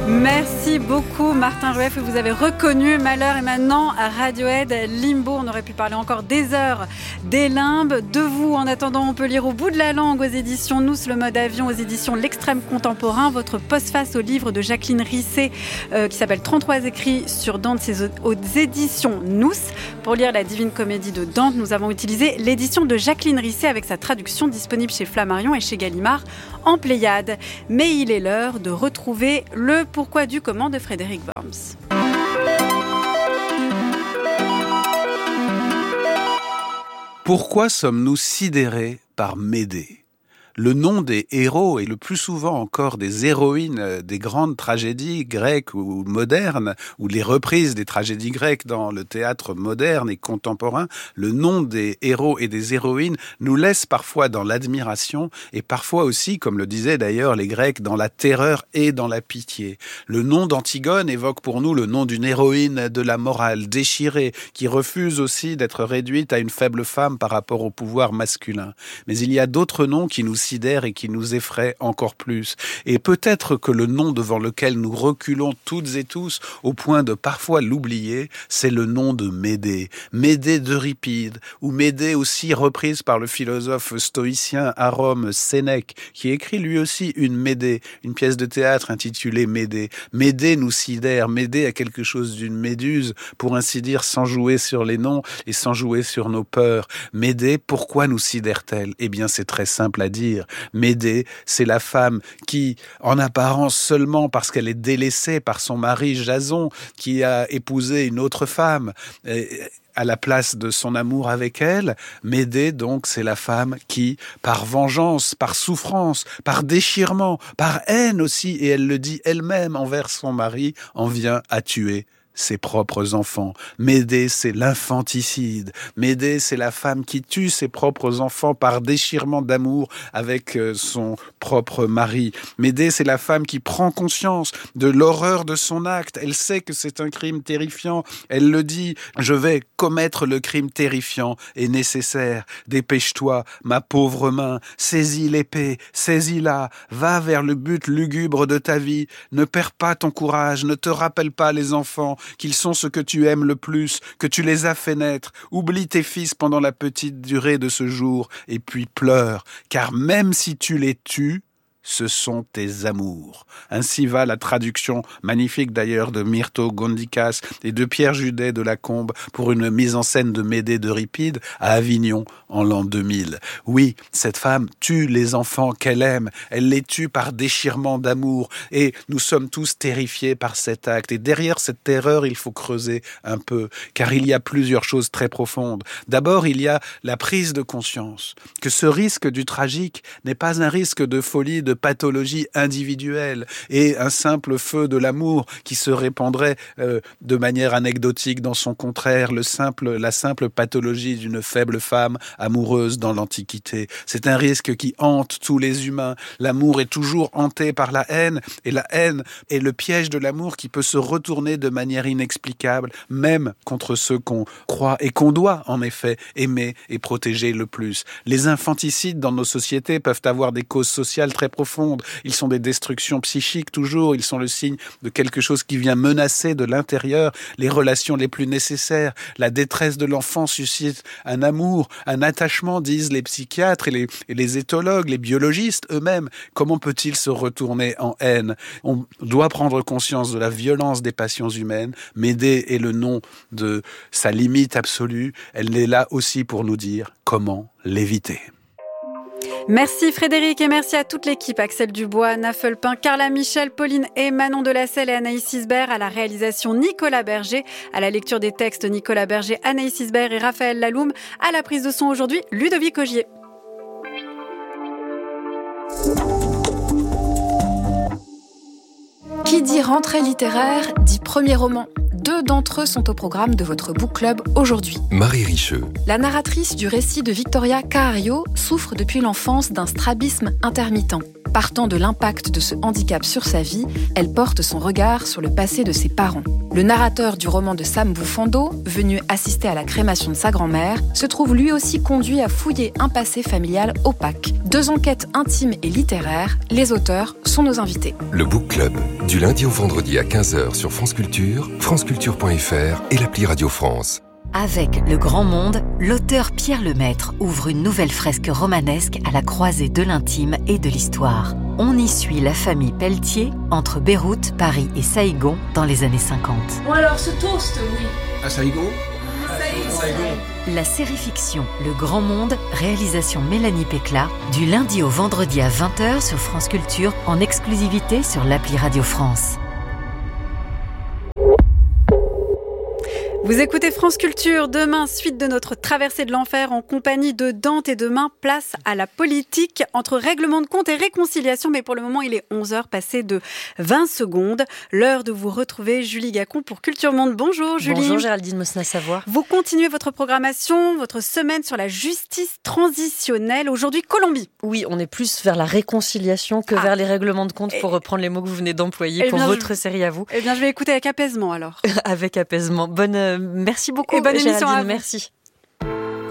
Merci beaucoup Martin Rueff, vous avez reconnu Malheur et maintenant à Radiohead, Limbo. On aurait pu parler encore des heures, des limbes, de vous. En attendant, on peut lire Au bout de la langue aux éditions Nous, le mode avion aux éditions L'Extrême Contemporain, votre postface au livre de Jacqueline Risset qui s'appelle 33 écrits sur Dante, c'est aux éditions Nous. Pour lire la Divine Comédie de Dante, nous avons utilisé l'édition de Jacqueline Risset avec sa traduction disponible chez Flammarion et chez Gallimard en Pléiade. Mais il est l'heure de retrouver le pourquoi du comment de Frédéric Worms. Pourquoi sommes-nous sidérés par Médée ? Le nom des héros et le plus souvent encore des héroïnes des grandes tragédies grecques ou modernes, ou les reprises des tragédies grecques dans le théâtre moderne et contemporain, le nom des héros et des héroïnes nous laisse parfois dans l'admiration et parfois aussi, comme le disaient d'ailleurs les Grecs, dans la terreur et dans la pitié. Le nom d'Antigone évoque pour nous le nom d'une héroïne de la morale déchirée, qui refuse aussi d'être réduite à une faible femme par rapport au pouvoir masculin. Mais il y a d'autres noms qui nous sidèrent et qui nous effraient encore plus. Et peut-être que le nom devant lequel nous reculons toutes et tous, au point de parfois l'oublier, c'est le nom de Médée. Médée d'Euripide, ou Médée aussi reprise par le philosophe stoïcien à Rome, Sénèque, qui écrit lui aussi une Médée, une pièce de théâtre intitulée Médée. Médée nous sidère, Médée a quelque chose d'une méduse, pour ainsi dire, sans jouer sur les noms et sans jouer sur nos peurs. Médée, pourquoi nous sidère-t-elle ? Eh bien, c'est très simple à dire. Médée, c'est la femme qui, en apparence seulement parce qu'elle est délaissée par son mari Jason, qui a épousé une autre femme, à la place de son amour avec elle, Médée, donc, c'est la femme qui, par vengeance, par souffrance, par déchirement, par haine aussi, et elle le dit elle-même envers son mari, en vient à tuer ses propres enfants. Médée, c'est l'infanticide. Médée, c'est la femme qui tue ses propres enfants par déchirement d'amour avec son propre mari. Médée, c'est la femme qui prend conscience de l'horreur de son acte. Elle sait que c'est un crime terrifiant. Elle le dit, je vais commettre le crime terrifiant et nécessaire. Dépêche-toi, ma pauvre main, saisis l'épée, saisis-la, va vers le but lugubre de ta vie. Ne perds pas ton courage, ne te rappelle pas les enfants, qu'ils sont ce que tu aimes le plus, que tu les as fait naître. Oublie tes fils pendant la petite durée de ce jour, et puis pleure, car même si tu les tues, ce sont tes amours. Ainsi va la traduction magnifique d'ailleurs de Myrto Gondikas et de Pierre Judet de Lacombe pour une mise en scène de Médée d'Euripide à Avignon en l'an 2000. Oui, cette femme tue les enfants qu'elle aime, elle les tue par déchirement d'amour et nous sommes tous terrifiés par cet acte. Et derrière cette terreur, il faut creuser un peu, car il y a plusieurs choses très profondes. D'abord, il y a la prise de conscience que ce risque du tragique n'est pas un risque de folie, de pathologie individuelle et un simple feu de l'amour qui se répandrait de manière anecdotique dans son contraire, la simple pathologie d'une faible femme amoureuse dans l'Antiquité. C'est un risque qui hante tous les humains. L'amour est toujours hanté par la haine et la haine est le piège de l'amour qui peut se retourner de manière inexplicable, même contre ceux qu'on croit et qu'on doit en effet aimer et protéger le plus. Les infanticides dans nos sociétés peuvent avoir des causes sociales très profondes. Ils sont des destructions psychiques toujours, ils sont le signe de quelque chose qui vient menacer de l'intérieur les relations les plus nécessaires. La détresse de l'enfant suscite un amour, un attachement, disent les psychiatres et les éthologues, les biologistes eux-mêmes. Comment peut-il se retourner en haine ? On doit prendre conscience de la violence des passions humaines. Médée est le nom de sa limite absolue. Elle est là aussi pour nous dire comment l'éviter. Merci Frédéric et merci à toute l'équipe, Axel Dubois, Nafelpin, Carla Michel, Pauline et Manon Delacelle et Anaïs Isbert, à la réalisation Nicolas Berger, à la lecture des textes Nicolas Berger, Anaïs Isbert et Raphaël Laloum, à la prise de son aujourd'hui Ludovic Ogier. Qui dit rentrée littéraire dit premier roman. 2 d'entre eux sont au programme de votre book club aujourd'hui. Marie Richeux. La narratrice du récit de Victoria Cahario souffre depuis l'enfance d'un strabisme intermittent. Partant de l'impact de ce handicap sur sa vie, elle porte son regard sur le passé de ses parents. Le narrateur du roman de Sam Bufando, venu assister à la crémation de sa grand-mère, se trouve lui aussi conduit à fouiller un passé familial opaque. 2 enquêtes intimes et littéraires, les auteurs sont nos invités. Le Book Club, du lundi au vendredi à 15h sur France Culture, franceculture.fr et l'appli Radio France. Avec Le Grand Monde, l'auteur Pierre Lemaître ouvre une nouvelle fresque romanesque à la croisée de l'intime et de l'histoire. On y suit la famille Pelletier entre Beyrouth, Paris et Saïgon dans les années 50. Bon alors, ce toast, oui. À Saïgon ? La série-fiction Le Grand Monde, réalisation Mélanie Pécla, du lundi au vendredi à 20h sur France Culture, en exclusivité sur l'appli Radio France. Vous écoutez France Culture. Demain, suite de notre traversée de l'enfer en compagnie de Dante. Et demain, place à la politique entre règlement de compte et réconciliation. Mais pour le moment, il est 11h passé de 20 secondes. L'heure de vous retrouver Julie Gacon pour Culture Monde. Bonjour Julie. Bonjour Géraldine Mosna-Savoie. Vous continuez votre programmation, votre semaine sur la justice transitionnelle. Aujourd'hui, Colombie. Oui, on est plus vers la réconciliation que vers les règlements de compte, pour reprendre les mots que vous venez d'employer pour votre série à vous. Eh bien, je vais écouter avec apaisement alors. Avec apaisement. Merci beaucoup et bonne émission à vous. Merci.